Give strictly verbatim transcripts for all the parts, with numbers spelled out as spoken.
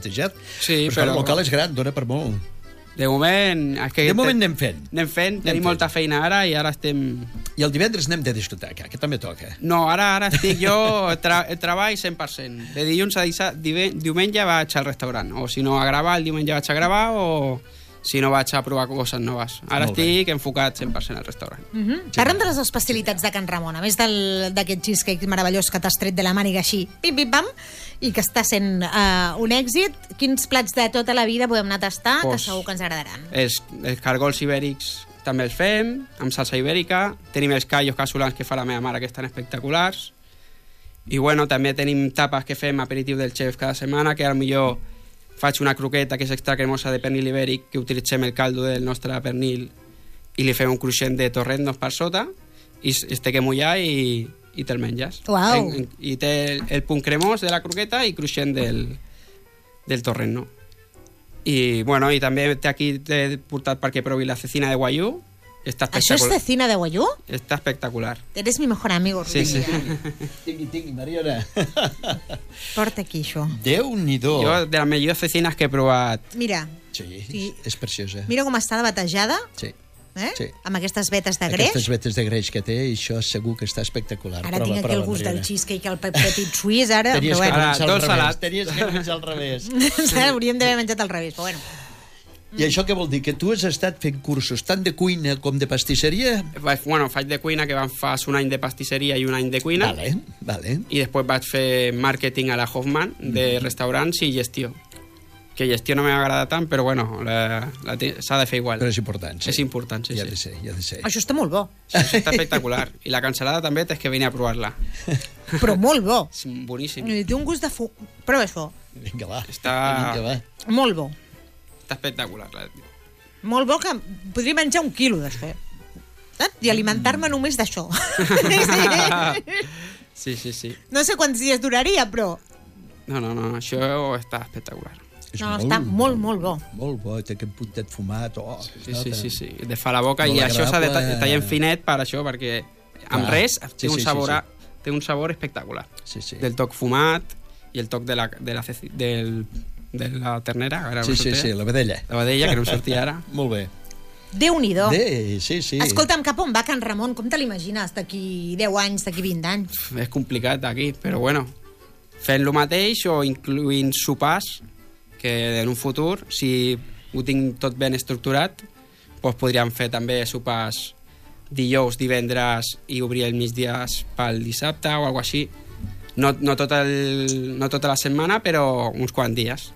netejat. Sí, però... però... el local és gran, dona per molt. De moment... És que De moment te... anem fent. Anem fent, Anem tenim fent. molta feina ara i ara estem... I el divendres anem de discoteca, que també toca. No, ara ara estic jo, tra treball cent per cent. De dilluns a dissa... diumenge vaig al restaurant. O si no a gravar, el diumenge vaig a gravar, o si no vaig a provar coses noves. Ara Molt bé. estic enfocat cent per cent al restaurant. Mm -hmm. Parlem de les especialitats de Can Ramon, a més d'aquest cheesecake meravellós que t'has tret de la màniga així, pim-pim-pam, i que està sent uh, un èxit. Quins plats de tota la vida podem anar a tastar, Pues, que segur que ens agradaran? Els, els cargols ibèrics també els fem, amb salsa ibèrica. Tenim els callos casolans que fa la meva mare, que estan espectaculars. I bueno, també tenim tapes que fem aperitiu del xef cada setmana, que potser faig una croqueta que és extra cremosa de pernil ibèric, que utilitzem el caldo del nostre pernil i li fem un cruixent de torrendos per sota i es té que mullar i, i te'l menges. Uau. En, en, I té el, el punt cremós de la croqueta i cruixent del, del torrendo. I, bueno, i també té aquí t'he portat perquè provi la cecina de guayú. Està Això és espectacular. cecina de guayú? Està espectacular. Eres mi mejor amigo, Sí, sí. Tingui, tingui, Mariona. Porta aquí això. Déu-n'hi-do. Jo, de les millors cecines que he provat. Mira, Sí, Sí. és preciosa. mira com està de batejada, Sí. eh? Sí. Amb aquestes vetes de greix. Aquestes vetes de greix que té, això segur que està espectacular. Ara Prova, tinc aquí prova, el gust del Mariona. cheesecake, el pe- petit suís, ara, Tenies però que bueno. Ara, començar tot al revés. salat. Tenies que començar al revés. Hauríem d'haver menjat al revés, però bueno. I això què vol dir? Que tu has estat fent cursos tant de cuina com de pastisseria? Vaig, bueno, faig de cuina, que van fa un any de pastisseria i un any de cuina. Vale, vale. I després vaig fer màrqueting a la Hoffman de restaurants i gestió. Que gestió no m'agrada tant, però bueno, la- la te- s'ha de fer igual. Però és important, sí. És important, sí, I ha sí. de ser, i ha de ser. Això està molt bo, Sí, sí, està espectacular. I la cansalada també tens que venir a provar-la. però molt bo. És boníssim. Eh, Té un gust de fu... Prova això. Vinga, va. Està- Vinga, va. Molt bo. Està espectacular. La... Molt bo que podria menjar un quilo d'això. Eh? I alimentar-me només d'això. Sí, sí, sí. No sé quants dies duraria, però... No, no, no, això està espectacular. És No, està molt, molt bo. Molt bo, té aquest puntet fumat. Oh, Sí, sí, sí, sí. De fa la boca. Molt I això s'ha de ta- agradable. tallar en finet per això, perquè amb Clar. res Sí, té un sí, sabor, sí, a- té un sabor espectacular. Sí, sí. Del toc fumat i el toc de la, de la, ceci- del, de la ternera. Ara no Sí, em sí, sortia. sí, la vedella. La vedella, que no em sortia ara. Molt bé. Déu-n'hi-do. Bé, sí, sí. Escolta'm, cap on va Can Ramon? Com te l'imagines d'aquí deu anys, d'aquí vint anys? És complicat aquí, però bueno, fent lo mateix o incluint sopars, que en un futur, si ho tinc tot ben estructurat, doncs podríem fer també sopars dijous, divendres i obrir el migdies pel dissabte o alguna així. No, no, tot el, no tota la setmana, però uns quants dies.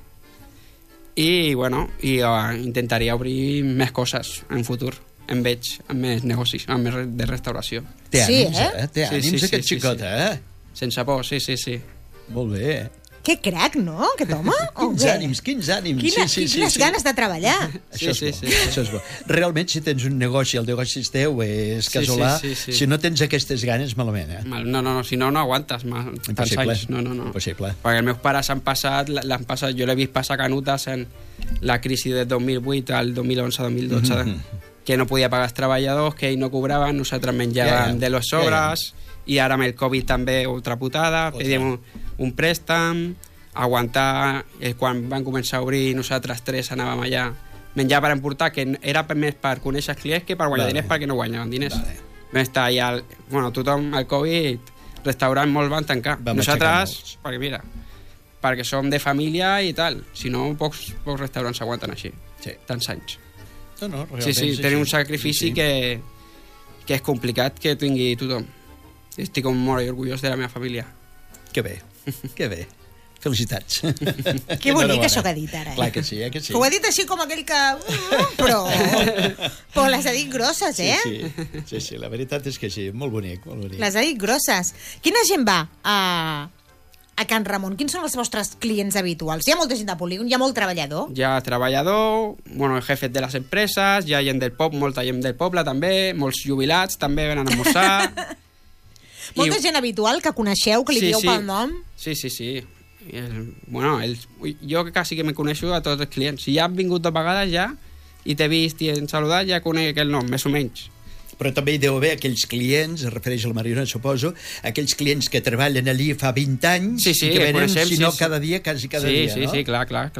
I, bueno, i uh, intentaria obrir més coses en futur. Em veig amb més negocis, amb més de restauració. Té Sí, ànims, eh? eh? Té Sí, ànims, sí, aquest sí, sí, xicot, sí. eh? Sense por, sí, sí, sí. Molt bé. Que crac, no, aquest home? O Quins què? ànims, quins ànims. Quina, sí, sí, quines sí, ganes de treballar. Això és Sí, bo, sí, sí. això és bo. Realment, si tens un negoci, el negoci és teu, és Sí, casolà, sí, sí, sí. si no tens aquestes ganes, malament, eh? Mal, no, no, no, si no, no aguantes ma, tants Impossible. anys. No, no, no. Impossible. Perquè els meus pares han passat, l'han passat, jo l'he vist passar canutes en la crisi del dos mil vuit al dos mil onze dos mil dotze, Mhm. que no podia pagar els treballadors, que ells no cobraven, nosaltres menjàvem Ja, ja. de los sobres, i ara amb el Covid també altra putada, Otra. pedíem un, un préstam, aguantar, eh, quan van començar a obrir, nosaltres tres anàvem allà, menjar per emportar, que era més per conèixer els clients que per guanyar Vale. diners, perquè no guanyaven diners. Vale. Vam estar allà, al- bueno, tothom al Covid, restaurants molts van tancar. Vam aixecar Nosaltres, perquè mira, perquè som de família i tal, si no, pocs, pocs restaurants s'aguanten així, Sí. tants anys. No, no, realment Sí, sí, és tenim un així. sacrifici Sí, sí. que, que és complicat que tingui tothom. Estic molt orgullós de la meva família. Que bé, que bé. Felicitats. Que bonic això que ha dit ara. Eh? Clar que sí, eh, que sí. Ho ha dit així com aquell que... Mm, però... però les ha dit grosses, Sí, eh? sí, sí, sí, la veritat és que sí, molt bonic, molt bonic. Les ha dit grosses. Quina gent va a, a Can Ramon? Quins són els vostres clients habituals? Hi ha molta gent de polígon, hi ha molt treballador. Hi ha treballador, bueno, els jefes de les empreses, hi ha gent del poble, molta gent del poble també, molts jubilats també venen a almorzar. Molta I- gent habitual que coneixeu, que li Sí, dieu sí. pel nom. Sí, sí, sí. I el, bueno, el, jo que quasi que me coneixo a tots els clients. Si ja han vingut dos vegades ja i t'he vist i hem saludat, ja conec aquell nom, més o menys. Però també hi deu haver aquells clients, es refereix a la Mariona, suposo, aquells clients que treballen allí fa vint anys Sí, sí, i que que venen, coneixem, si sí, no sí. cada dia, quasi cada sí, dia, sí, no? sí, clar, clar.